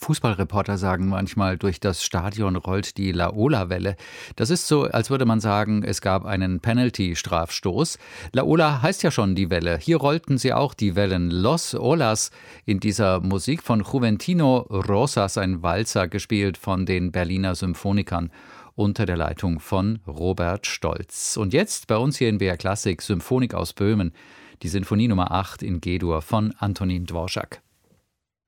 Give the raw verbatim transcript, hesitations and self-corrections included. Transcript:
Fußballreporter sagen manchmal, durch das Stadion rollt die Laola-Welle. Das ist so, als würde man sagen, es gab einen Penalty-Strafstoß. Laola heißt ja schon die Welle. Hier rollten sie auch die Wellen. Los Olas in dieser Musik von Juventino Rosas, ein Walzer, gespielt von den Berliner Symphonikern unter der Leitung von Robert Stolz. Und jetzt bei uns hier in B R Klassik Symphonik aus Böhmen, die Sinfonie Nummer acht in G-Dur von Antonin Dvorak.